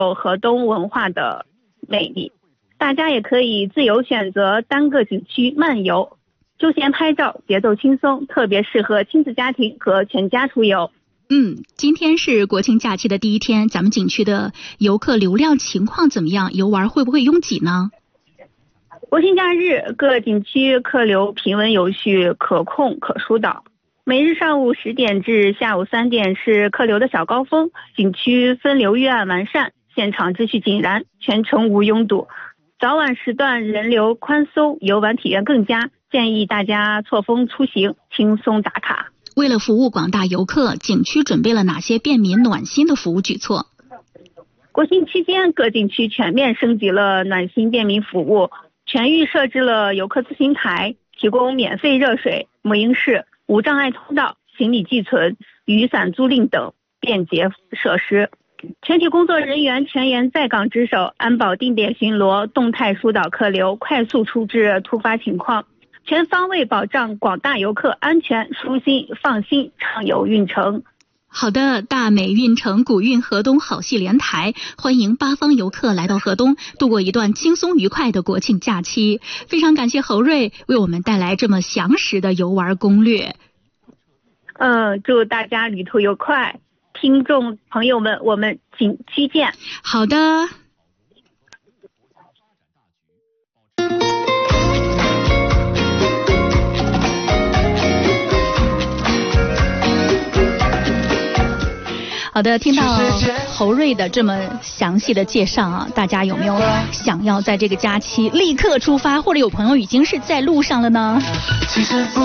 有河东文化的魅力。大家也可以自由选择单个景区漫游，休闲拍照，节奏轻松，特别适合亲子家庭和全家出游。 今天是国庆假期的第一天，咱们景区的游客流量情况怎么样？游玩会不会拥挤呢？ 国庆假日，各景区客流平稳有序，可控可疏导。每日上午10点至下午3点是客流的小高峰，景区分流预案完善，现场秩序井然，全程无拥堵。早晚时段人流宽松，游玩体验更佳，建议大家错峰出行，轻松打卡。 为了服务广大游客，景区准备了哪些便民暖心的服务举措？ 国庆期间，各景区全面升级了暖心便民服务，全域设置了游客咨询台，提供免费热水、母婴室、无障碍通道、行李寄存、雨伞租赁等便捷设施。全体工作人员全员在岗值守，安保定点巡逻，动态疏导客流，快速处置突发情况，全方位保障广大游客安全、舒心、放心畅游运城。 好的，大美运城古运河东好戏连台，欢迎八方游客来到河东，度过一段轻松愉快的国庆假期。非常感谢侯瑞为我们带来这么详实的游玩攻略。 祝大家旅途愉快，听众朋友们，我们景区见。 好的。好的，听到侯瑞的这么详细的介绍啊，大家有没有想要在这个假期立刻出发，或者有朋友已经是在路上了呢？